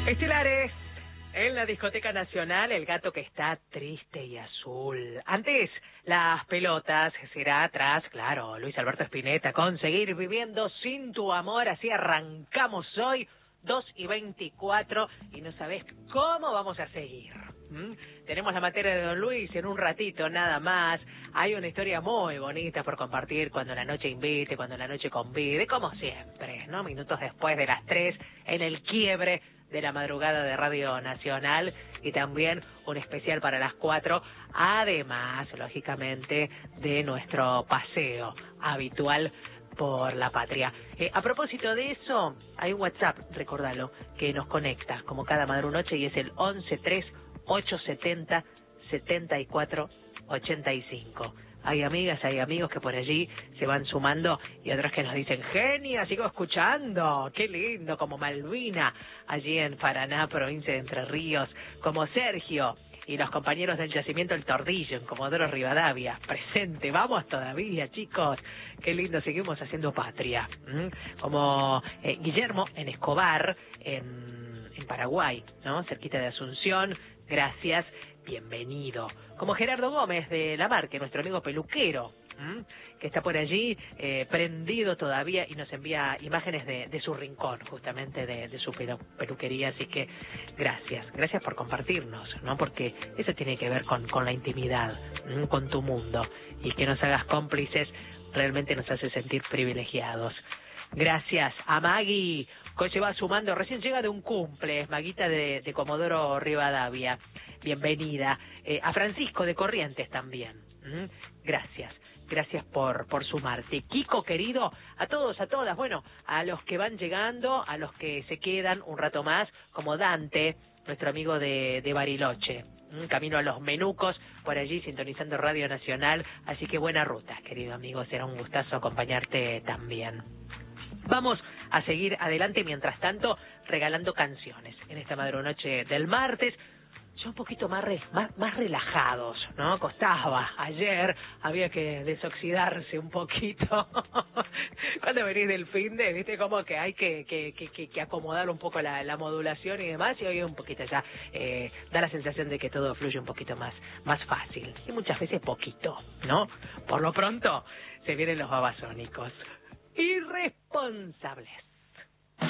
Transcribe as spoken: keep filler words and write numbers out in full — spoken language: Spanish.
Estelares, en la Discoteca Nacional, el gato que está triste y azul. Antes, las pelotas, será atrás, claro, Luis Alberto Spinetta, con Seguir Viviendo Sin Tu Amor. Así arrancamos hoy, dos y veinticuatro, y no sabés cómo vamos a seguir. ¿Mm? Tenemos la materia de Don Luis en un ratito nada más. Hay una historia muy bonita por compartir cuando la noche invite, cuando la noche convide, como siempre, ¿no? Minutos después de las tres, en el quiebre de la madrugada de Radio Nacional, y también un especial para las cuatro, además, lógicamente, de nuestro paseo habitual por la patria. Eh, a propósito de eso, hay un WhatsApp, recordalo, que nos conecta como cada madrunoche, y es el once tres ocho setenta setenta y cuatro ochenta y cinco. Hay amigas, hay amigos que por allí se van sumando, y otros que nos dicen, genia, sigo escuchando, qué lindo, como Malvina, allí en Paraná, provincia de Entre Ríos, como Sergio, y los compañeros del yacimiento El Tordillo, en Comodoro Rivadavia, presente, vamos todavía, chicos, qué lindo, seguimos haciendo patria. ¿Mm? Como eh, Guillermo, en Escobar, en, en Paraguay, ¿no? Cerquita de Asunción, gracias, bienvenido. Como Gerardo Gómez de La Marque, nuestro amigo peluquero, ¿m? que está por allí eh, prendido todavía y nos envía imágenes de, de su rincón, justamente de, de su pelu peluquería. Así que gracias, gracias por compartirnos, ¿no? Porque eso tiene que ver con, con la intimidad, ¿m? con tu mundo, y que nos hagas cómplices realmente nos hace sentir privilegiados. Gracias a Maggie, que se va sumando, recién llega de un cumple, es Maguita de, de Comodoro Rivadavia, bienvenida. Eh, a Francisco de Corrientes también, ¿Mm? gracias, gracias por, por sumarte. Kiko querido, a todos, a todas, bueno, a los que van llegando, a los que se quedan un rato más, como Dante, nuestro amigo de, de Bariloche, ¿Mm? camino a Los Menucos, por allí sintonizando Radio Nacional, así que buena ruta, querido amigo, será un gustazo acompañarte también. Vamos a seguir adelante, mientras tanto, regalando canciones en esta madrunoche del martes, ya un poquito más, re, más, más relajados, ¿no? Costaba, ayer había que desoxidarse un poquito. Cuando venís del fin de, viste, como que hay que, que, que, que acomodar un poco la, la modulación y demás, y hoy un poquito ya eh, da la sensación de que todo fluye un poquito más, más fácil, y muchas veces poquito, ¿no? Por lo pronto, se vienen los babasónicos. Irresponsables.